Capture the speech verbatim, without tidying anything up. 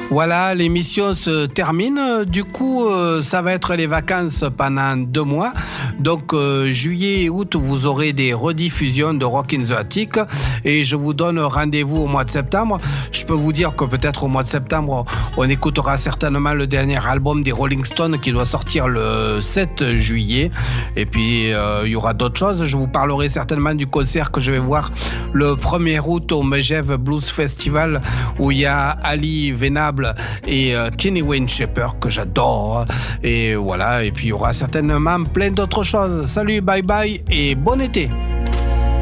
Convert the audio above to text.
Voilà, l'émission se termine. Du coup, euh, ça va être les vacances pendant deux mois. Donc, euh, juillet et août, vous aurez des rediffusions de Rock in the Attic. Et je vous donne rendez-vous au mois de septembre. Je peux vous dire que peut-être au mois de septembre, on écoutera certainement le dernier album des Rolling Stones qui doit sortir le sept juillet. Et puis, euh, il y aura d'autres choses. Je vous parlerai certainement du concert que je vais voir le premier août au Megève Blues Festival où il y a Ali Venable et euh, Kenny Wayne Shepherd que j'adore. Et voilà, et puis il y aura certainement plein d'autres choses. Salut, bye bye et bon été.